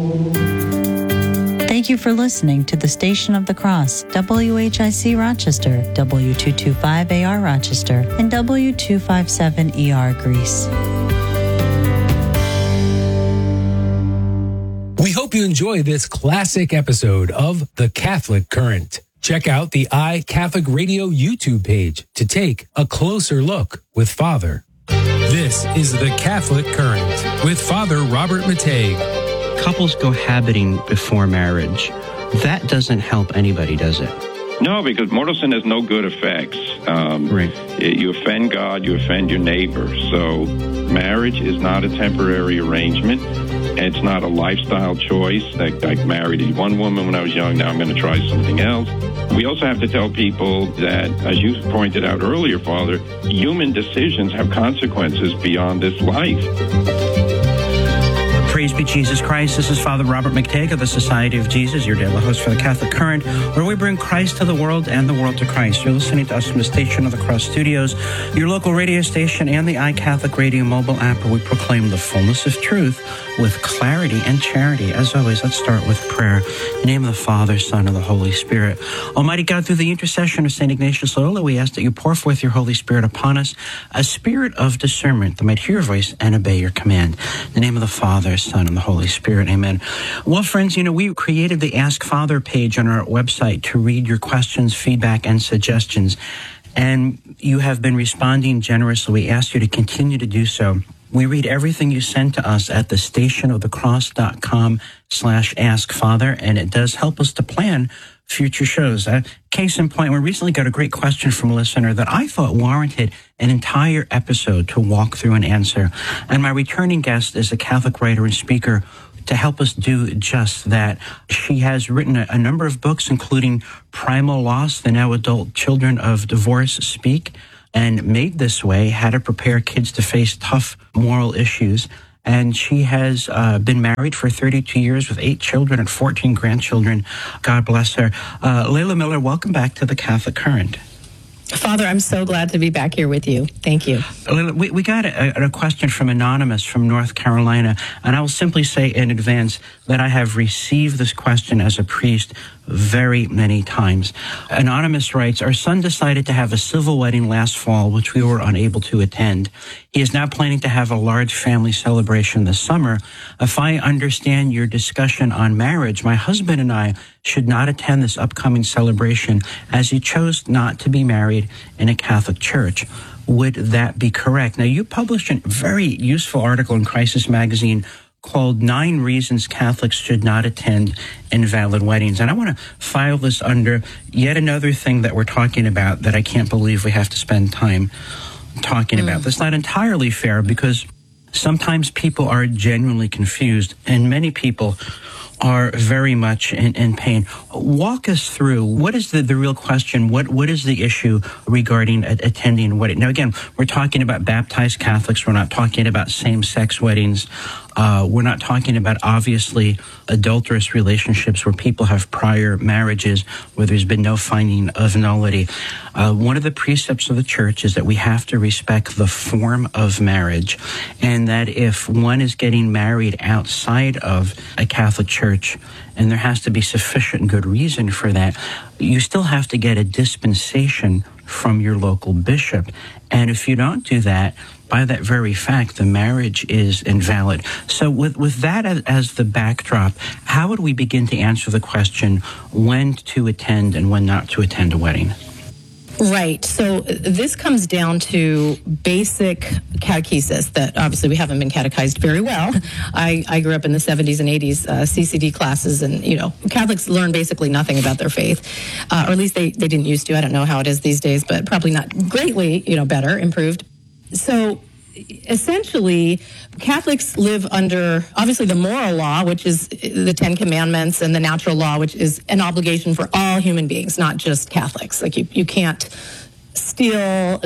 Thank you for listening to the Station of the Cross, WHIC Rochester, W225AR Rochester, and W257ER Greece. We hope you enjoy this classic episode of The Catholic Current. Check out the iCatholic Radio YouTube page to take a closer look with Father. This is The Catholic Current with Father Robert Matei. Couples cohabiting before marriage, that doesn't help anybody, does it? No, because mortal sin has no good effects. Right. You offend God, you offend your neighbor. So marriage is not a temporary arrangement. It's not a lifestyle choice. Like I married one woman when I was young, now I'm going to try something else. We also have to tell people that, as you pointed out earlier, Father, human decisions have consequences beyond this life. Praise be Jesus Christ. This is Father Robert McTague of the Society of Jesus, your daily host for the Catholic Current, where we bring Christ to the world and the world to Christ. You're listening to us from the Station of the Cross Studios, your local radio station, and the iCatholic Radio mobile app, where we proclaim the fullness of truth with clarity and charity. As always, let's start with prayer. In the name of the Father, Son, and the Holy Spirit. Almighty God, through the intercession of St. Ignatius Loyola, we ask that you pour forth your Holy Spirit upon us, a spirit of discernment that might hear your voice and obey your command. In the name of the Father, Son, and the Holy Spirit. Amen. Well, friends, we created the Ask Father page on our website to read your questions, feedback, and suggestions. And you have been responding generously. We ask you to continue to do so. We read everything you send to us at thestationofthecross.com/askfather, and it does help us to plan future shows. Case in point, we recently got a great question from a listener that I thought warranted an entire episode to walk through and answer. And my returning guest is a Catholic writer and speaker to help us do just that. She has written a number of books, including Primal Loss, The Now Adult Children of Divorce Speak, and Made This Way, How to Prepare Kids to Face Tough Moral Issues. And she has been married for 32 years with 8 children and 14 grandchildren. God bless her. Layla Miller, welcome back to the Catholic Current. Father, I'm so glad to be back here with you. Thank you. We got a question from Anonymous from North Carolina, and I will simply say in advance that I have received this question as a priest very many times. Anonymous writes, our son decided to have a civil wedding last fall, which we were unable to attend. He is now planning to have a large family celebration this summer. If I understand your discussion on marriage, my husband and I should not attend this upcoming celebration as he chose not to be married in a Catholic church. Would that be correct? Now, you published a very useful article in Crisis Magazine called 9 Reasons Catholics Should Not Attend Invalid Weddings. And I want to file this under yet another thing that we're talking about that I can't believe we have to spend time talking about. That's not entirely fair because sometimes people are genuinely confused, and many people are very much in pain. Walk us through, what is the real question? What is the issue regarding attending a wedding? Now, again, we're talking about baptized Catholics. We're not talking about same-sex weddings. We're not talking about, obviously, adulterous relationships where people have prior marriages where there's been no finding of nullity. One of the precepts of the church is that we have to respect the form of marriage, and that if one is getting married outside of a Catholic church, and there has to be sufficient good reason for that, you still have to get a dispensation from your local bishop. And if you don't do that, by that very fact, the marriage is invalid. So with that as the backdrop, how would we begin to answer the question when to attend and when not to attend a wedding? Right. So this comes down to basic catechesis that obviously we haven't been catechized very well. I grew up in the 70s and 80s CCD classes, and, Catholics learn basically nothing about their faith, or at least they didn't used to. I don't know how it is these days, but probably not greatly, better, improved. So essentially, Catholics live under, obviously, the moral law, which is the 10 Commandments, and the natural law, which is an obligation for all human beings, not just Catholics. Like you can't steal,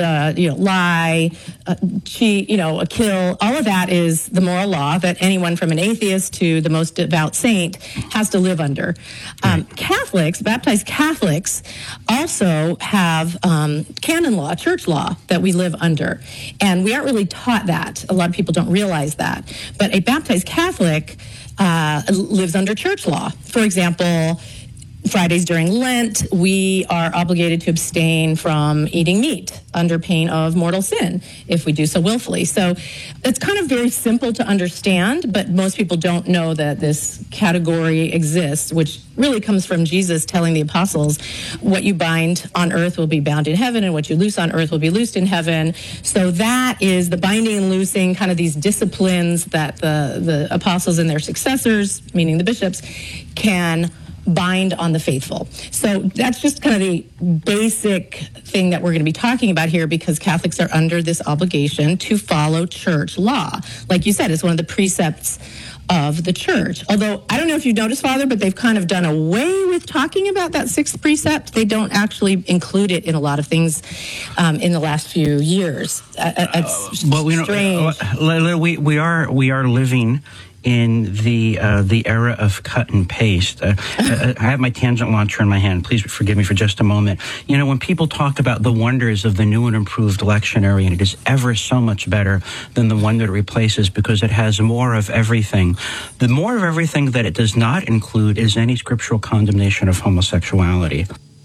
lie, cheat, kill. All of that is the moral law that anyone from an atheist to the most devout saint has to live under. Catholics, baptized Catholics, also have canon law, church law that we live under. And we aren't really taught that. A lot of people don't realize that. But a baptized Catholic lives under church law. For example, Fridays during Lent, we are obligated to abstain from eating meat under pain of mortal sin if we do so willfully. So it's kind of very simple to understand, but most people don't know that this category exists, which really comes from Jesus telling the apostles, what you bind on earth will be bound in heaven, and what you loose on earth will be loosed in heaven. So that is the binding and loosing, kind of these disciplines that the apostles and their successors, meaning the bishops, can bind on the faithful. So that's just kind of the basic thing that we're going to be talking about here, because Catholics are under this obligation to follow church law. Like you said, it's one of the precepts of the church. Although, I don't know if you've noticed, Father, but they've kind of done away with talking about that sixth precept. They don't actually include it in a lot of things in the last few years. It's strange. We are living in the era of cut and paste. I have my tangent launcher in my hand. Please forgive me for just a moment. You know, when people talk about the wonders of the new and improved lectionary, and it is ever so much better than the one that it replaces because it has more of everything. The more of everything that it does not include is any scriptural condemnation of homosexuality.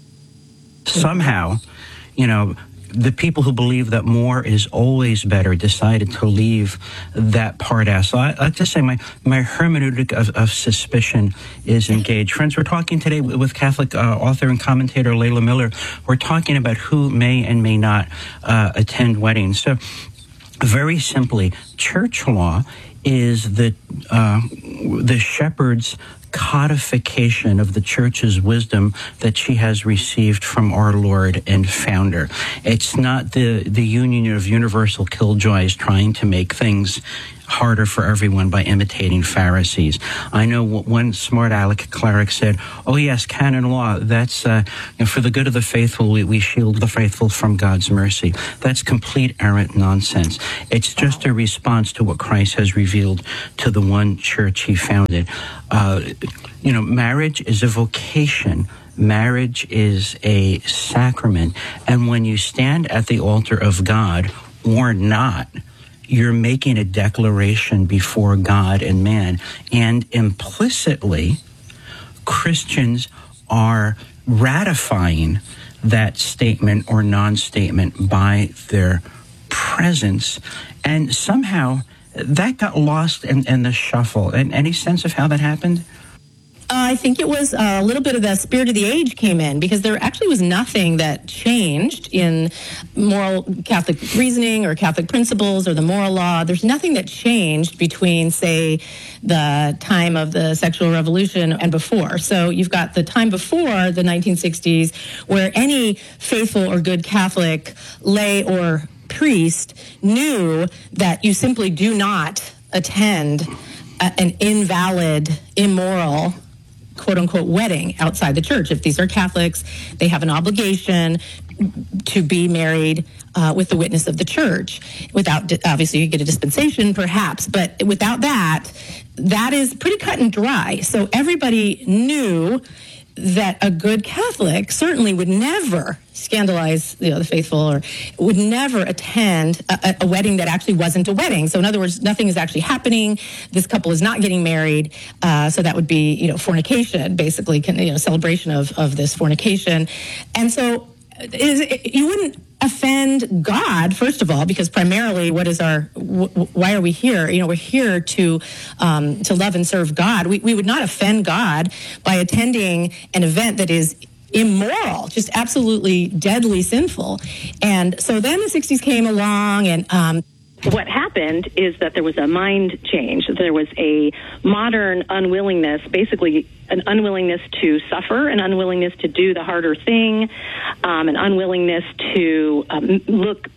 Somehow, you know, the people who believe that more is always better decided to leave that part out. So I like to say my hermeneutic of suspicion is engaged. Friends, we're talking today with Catholic author and commentator Layla Miller. We're talking about who may and may not attend weddings. So very simply, church law is the shepherd's codification of the church's wisdom that she has received from our Lord and founder. It's not the union of universal killjoys trying to make things harder for everyone by imitating Pharisees. I know one smart aleck cleric said, oh yes, canon law, that's for the good of the faithful, we shield the faithful from God's mercy. That's complete errant nonsense. It's just a response to what Christ has revealed to the one church he founded. Marriage is a vocation. Marriage is a sacrament. And when you stand at the altar of God or not, you're making a declaration before God and man. And implicitly, Christians are ratifying that statement or non-statement by their presence. And somehow that got lost in the shuffle. And any sense of how that happened? I think it was a little bit of the spirit of the age came in, because there actually was nothing that changed in moral Catholic reasoning or Catholic principles or the moral law. There's nothing that changed between, say, the time of the sexual revolution and before. So you've got the time before the 1960s, where any faithful or good Catholic lay or priest knew that you simply do not attend an invalid, immoral, quote-unquote, wedding outside the church. If these are Catholics, they have an obligation to be married with the witness of the church. Without, obviously, you get a dispensation, perhaps, but without that, that is pretty cut and dry. So everybody knew that a good Catholic certainly would never scandalize the faithful, or would never attend a wedding that actually wasn't a wedding. So in other words, nothing is actually happening. This couple is not getting married. So that would be, fornication, basically, celebration of this fornication. And so you wouldn't offend God, first of all, because primarily why are we here? We're here to love and serve God. We would not offend God by attending an event that is immoral, just absolutely deadly sinful. And so then the 60s came along, and what happened is that there was a mind change. There was a modern unwillingness, basically an unwillingness to suffer, an unwillingness to do the harder thing, an unwillingness to look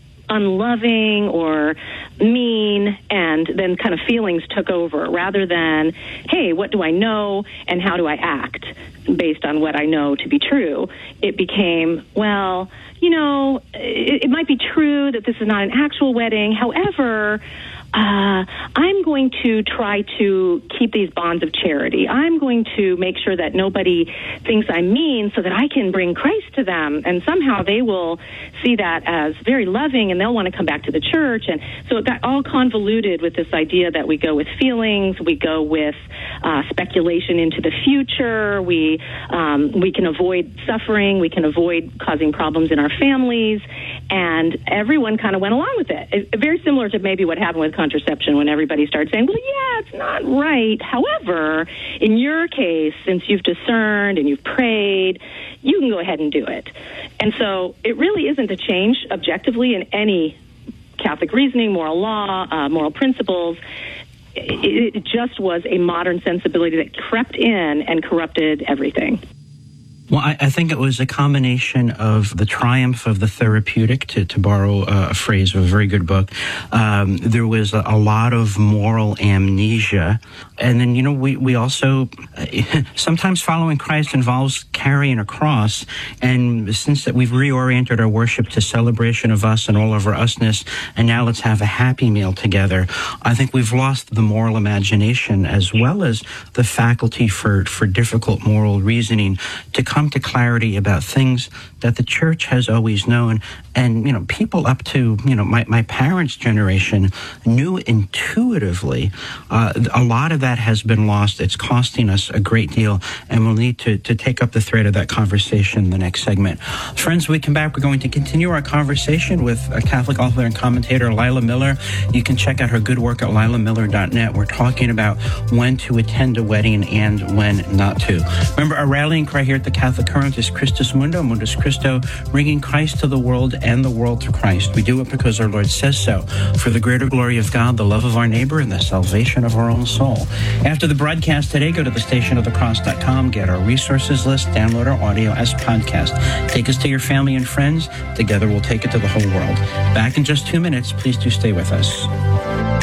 unloving or mean, and then kind of feelings took over rather than, hey, what do I know and how do I act based on what I know to be true? It became, well, it might be true that this is not an actual wedding. However, I'm going to try to keep these bonds of charity. I'm going to make sure that nobody thinks I'm mean so that I can bring Christ to them. And somehow they will see that as very loving and they'll want to come back to the church. And so it got all convoluted with this idea that we go with feelings, we go with speculation into the future, we can avoid suffering, we can avoid causing problems in our families. And everyone kind of went along with it. It's very similar to maybe what happened with contraception when everybody started saying, well, yeah, it's not right. However, in your case, since you've discerned and you've prayed, you can go ahead and do it. And so it really isn't a change objectively in any Catholic reasoning, moral law, moral principles. It just was a modern sensibility that crept in and corrupted everything. Well, I think it was a combination of the triumph of the therapeutic, to borrow a phrase of a very good book. There was a lot of moral amnesia. And then, we also, sometimes following Christ involves carrying a cross. And since that we've reoriented our worship to celebration of us and all of our usness, and now let's have a happy meal together, I think we've lost the moral imagination as well as the faculty for difficult moral reasoning to come to clarity about things that the church has always known. And, people up to, my parents' generation knew intuitively. A lot of that has been lost. It's costing us a great deal, and we'll need to take up the thread of that conversation in the next segment. Friends, when we come back, we're going to continue our conversation with a Catholic author and commentator, Lila Miller. You can check out her good work at lilamiller.net. We're talking about when to attend a wedding and when not to. Remember, our rallying cry here at the Catholic Current is Christus Mundo, Mundus Christo, bringing Christ to the world and the world to Christ. We do it because our Lord says so, for the greater glory of God, the love of our neighbor, and the salvation of our own soul. After the broadcast today, go to thestationofthecross.com, get our resources list, download our audio as podcast. Take us to your family and friends. Together we'll take it to the whole world. Back in just 2 minutes. Please do stay with us.